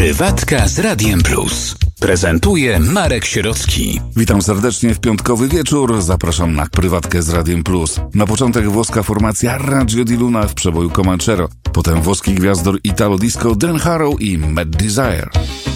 Prywatka z Radiem Plus. Prezentuje Marek Sierocki. Witam serdecznie w piątkowy wieczór. Zapraszam na Prywatkę z Radiem Plus. Na początek włoska formacja Raggio di Luna w przeboju Comanchero. Potem włoski gwiazdor Italo Disco Dan Harrow i Mad Desire.